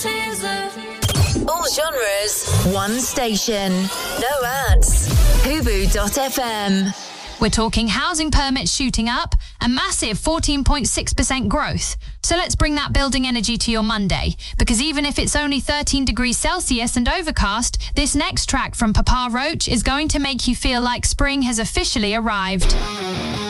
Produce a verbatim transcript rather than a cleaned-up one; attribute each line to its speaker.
Speaker 1: All genres, one station. No ads. Hubu dot f m.
Speaker 2: We're talking housing permits shooting up, a massive fourteen point six percent growth. So let's bring that building energy to your Monday, because even if it's only thirteen degrees Celsius and overcast, this next track from Papa Roach is going to make you feel like spring has officially arrived.